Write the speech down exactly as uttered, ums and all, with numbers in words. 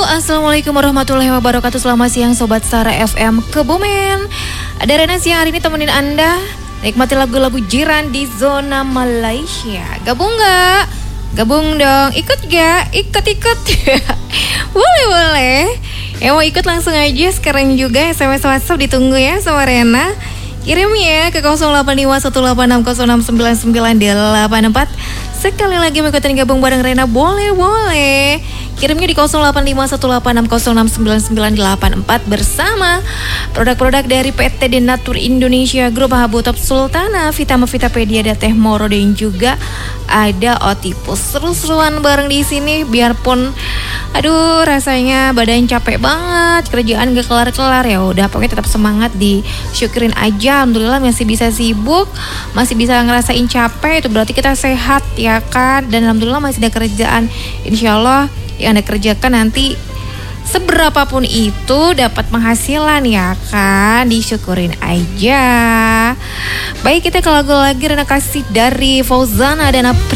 Assalamualaikum warahmatullahi wabarakatuh. Selamat siang Sobat Sara F M Kebumen. Ada Rena siang hari ini temenin Anda nikmati lagu-lagu jiran di zona Malaysia. Gabung gak? Gabung dong. Ikut gak? Ikut-ikut. Boleh-boleh. Ya mau ikut langsung aja sekarang juga S M S WhatsApp ditunggu ya sama Rena. Kirim ya ke nol delapan lima satu delapan enam nol enam sembilan sembilan delapan empat. Sekali lagi mau ikutan gabung bareng Rena, boleh-boleh. Kirimnya di nol delapan lima satu delapan enam nol enam sembilan sembilan delapan empat bersama produk-produk dari P T Denatur Indonesia, Grup Habu Top Sultana, Vitama Vitapedia, dan Teh Moro, dan juga ada Otipus. Seru-seruan bareng di sini biarpun aduh rasanya badan capek banget, kerjaan gak kelar-kelar, ya udah pokoknya tetap semangat, disyukurin aja. Alhamdulillah masih bisa sibuk, masih bisa ngerasain capek, itu berarti kita sehat ya kan. Dan alhamdulillah masih ada kerjaan, insya Allah yang Anda kerjakan nanti seberapapun itu dapat penghasilan ya kan, disyukurin aja. Baik, kita ke lagu lagi Rena kasih dari Fauzana dan April.